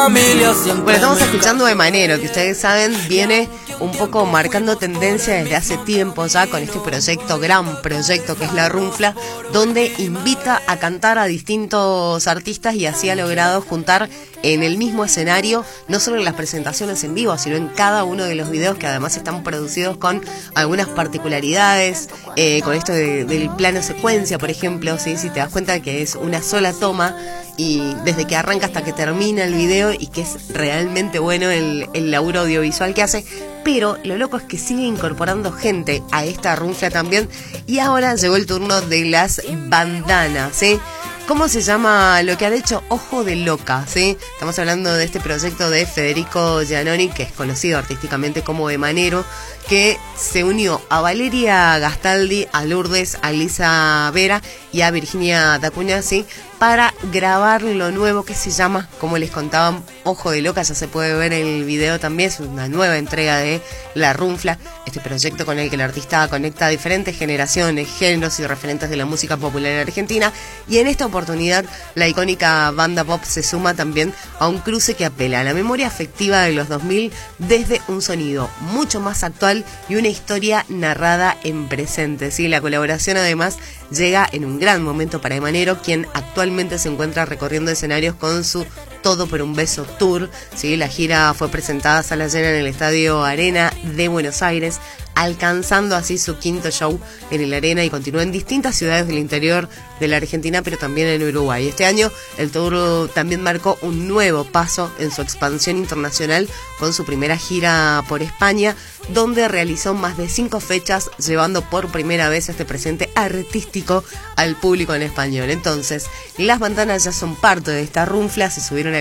Bueno, estamos escuchando de Manero, que ustedes saben viene un poco marcando tendencia desde hace tiempo ya con este proyecto, gran proyecto que es La Runfla, donde invita a cantar a distintos artistas y así ha logrado juntar en el mismo escenario, no solo en las presentaciones en vivo, sino en cada uno de los videos que además están producidos con algunas particularidades, con esto del plano secuencia, por ejemplo, ¿sí? Si te das cuenta que es una sola toma y desde que arranca hasta que termina el video y que es realmente bueno el laburo audiovisual que hace. Pero lo loco es que sigue incorporando gente a esta runfla también y ahora llegó el turno de las bandanas, ¿sí? ¿Cómo se llama lo que han hecho? Ojo de Loca, ¿sí? Estamos hablando de este proyecto de Federico Giannoni, que es conocido artísticamente como de Manero, que se unió a Valeria Gastaldi, a Lourdes, a Lisa Vera y a Virginia Dacuña, ¿sí? Para grabar lo nuevo que se llama, como les contaban, Ojo de Loca. Ya se puede ver el video también, es una nueva entrega de La Runfla, este proyecto con el que el artista conecta a diferentes generaciones, géneros y referentes de la música popular argentina, y en esta oportunidad la icónica banda pop se suma también a un cruce que apela a la memoria afectiva de los 2000 desde un sonido mucho más actual y una historia narrada en presente, ¿sí? La colaboración además llega en un gran momento para Manero, quien actualmente se encuentra recorriendo escenarios con su Todo por un Beso Tour, ¿sí? La gira fue presentada a sala llena en el Estadio Arena de Buenos Aires, alcanzando así su quinto show en el Arena, y continúa en distintas ciudades del interior de la Argentina, pero también en Uruguay. Este año el tour también marcó un nuevo paso en su expansión internacional con su primera gira por España, donde realizó más de 5 fechas, llevando por primera vez este presente artístico al público en español. Entonces, las bandanas ya son parte de esta runfla, se subieron